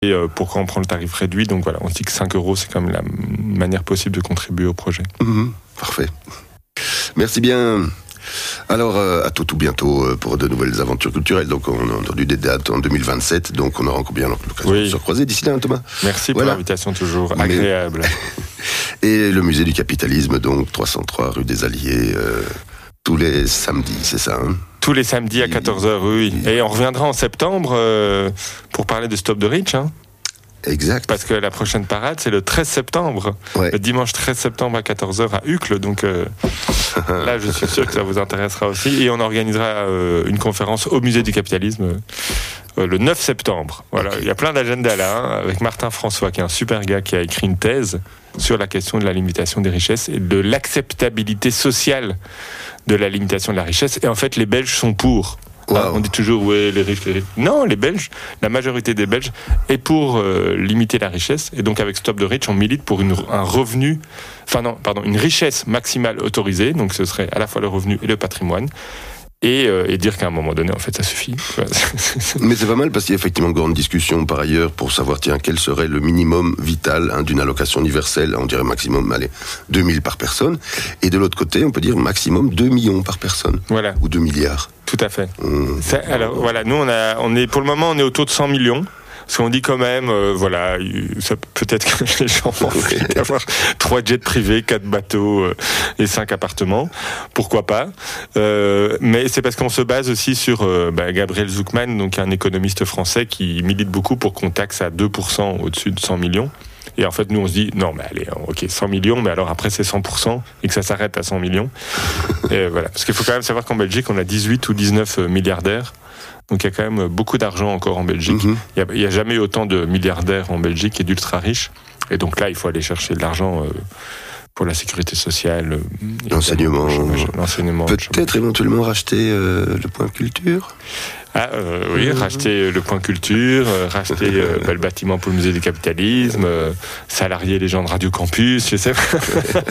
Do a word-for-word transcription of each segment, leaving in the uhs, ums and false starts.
Et euh, pourquoi on prend le tarif réduit? Donc voilà, on se dit que cinq euros, c'est quand même la manière possible de contribuer au projet. Mmh, parfait. Merci bien. Alors, euh, à tout tout bientôt euh, pour de nouvelles aventures culturelles. Donc, on a entendu des dates en deux mille vingt-sept, donc on aura encore bien l'occasion oui. de se recroiser d'ici là, hein, Thomas. Merci voilà. pour l'invitation, toujours Mais... agréable. Et le musée du capitalisme, donc trois cent trois rue des Alliés, euh, tous les samedis, c'est ça, hein? Tous les samedis à quatorze heures, oui. Et on reviendra en septembre euh, pour parler de Stop the Rich, hein. Exact. Parce que la prochaine parade, c'est le treize septembre. Ouais. Le dimanche treize septembre à quatorze heures à Uccle. Donc euh, là, je suis sûr que ça vous intéressera aussi. Et on organisera euh, une conférence au Musée du Capitalisme euh, le neuf septembre. Voilà. Okay. Il y a plein d'agendas là, hein, avec Martin François, qui est un super gars, qui a écrit une thèse sur la question de la limitation des richesses et de l'acceptabilité sociale de la limitation de la richesse. Et en fait, les Belges sont pour. Wow. On dit toujours, ouais, les riches, les riches. Non, les Belges, la majorité des Belges est pour euh, limiter la richesse. Et donc, avec Stop the Rich, on milite pour une, un revenu, enfin non, pardon, une richesse maximale autorisée. Donc, ce serait à la fois le revenu et le patrimoine. Et, euh, et dire qu'à un moment donné, en fait, ça suffit. Mais c'est pas mal parce qu'il y a effectivement une grande discussion par ailleurs pour savoir, tiens, quel serait le minimum vital hein, d'une allocation universelle. On dirait maximum, allez, deux mille par personne. Et de l'autre côté, on peut dire maximum deux millions par personne. Voilà. Ou deux milliards. Tout à fait. Mmh. Ça, alors, voilà, nous, on a, on est, pour le moment, on est autour de cent millions. Parce qu'on dit quand même, euh, voilà, ça, peut-être que les gens vont avoir trois jets privés, quatre bateaux euh, et cinq appartements. Pourquoi pas euh, Mais c'est parce qu'on se base aussi sur euh, bah, Gabriel Zucman, donc un économiste français qui milite beaucoup pour qu'on taxe à deux pour cent au-dessus de cent millions. Et en fait, nous, on se dit, non, mais allez, ok, cent millions, mais alors après, c'est cent pour cent et que ça s'arrête à cent millions. Et voilà. Parce qu'il faut quand même savoir qu'en Belgique, on a dix-huit ou dix-neuf milliardaires. Donc il y a quand même beaucoup d'argent encore en Belgique. Mm-hmm. Il n'y a, a jamais eu autant de milliardaires en Belgique et d'ultra riches. Et donc là, il faut aller chercher de l'argent euh, pour la sécurité sociale, l'enseignement, l'enseignement peut-être éventuellement racheter euh, le point culture. Ah euh, oui, mmh. racheter le point culture, euh, racheter euh, bah, le bâtiment pour le musée du capitalisme, euh, salarier les gens de Radio Campus, je sais pas.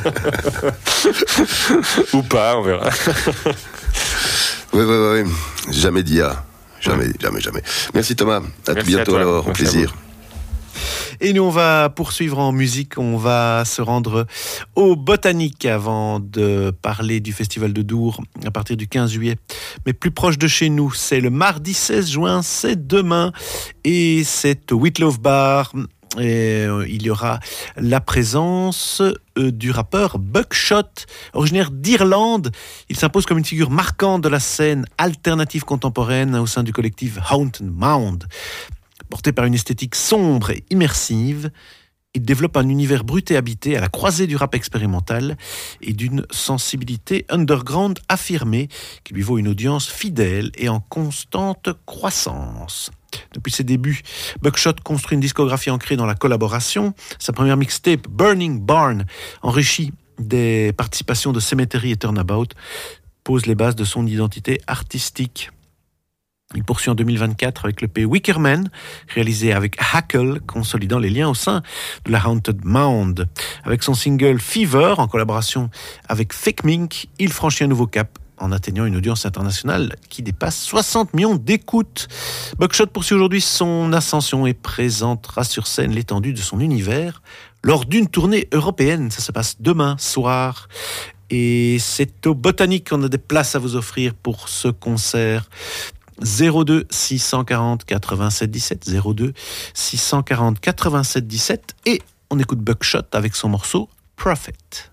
Ou pas, on verra. Oui, oui, oui. Jamais d'I A. Jamais, ouais. jamais, jamais. Merci Thomas. À Merci bientôt à alors. Au plaisir. Et nous, on va poursuivre en musique. On va se rendre au Botanique avant de parler du Festival de Dour à partir du quinze juillet. Mais plus proche de chez nous, c'est le mardi seize juin, c'est demain. Et c'est au Whitlow Bar. Et euh, il y aura la présence euh, du rappeur Buckshot, originaire d'Irlande. Il s'impose comme une figure marquante de la scène alternative contemporaine au sein du collectif Haunted Mound. Porté par une esthétique sombre et immersive, il développe un univers brut et habité à la croisée du rap expérimental et d'une sensibilité underground affirmée qui lui vaut une audience fidèle et en constante croissance. Depuis ses débuts, Buckshot construit une discographie ancrée dans la collaboration. Sa première mixtape, Burning Barn, enrichie des participations de Cemetery et Turnabout, pose les bases de son identité artistique. Il poursuit en deux mille vingt-quatre avec le P Wickerman, réalisé avec Hackle, consolidant les liens au sein de la Haunted Mound. Avec son single Fever, en collaboration avec Fake Mink, il franchit un nouveau cap en atteignant une audience internationale qui dépasse soixante millions d'écoutes. Buckshot poursuit aujourd'hui son ascension et présentera sur scène l'étendue de son univers lors d'une tournée européenne. Ça se passe demain soir. Et c'est au Botanique qu'on a des places à vous offrir pour ce concert. zéro deux six cent quarante quatre-vingt-sept dix-sept, zéro deux six cent quarante quatre-vingt-sept dix-sept, et on écoute Buckshot avec son morceau Prophet.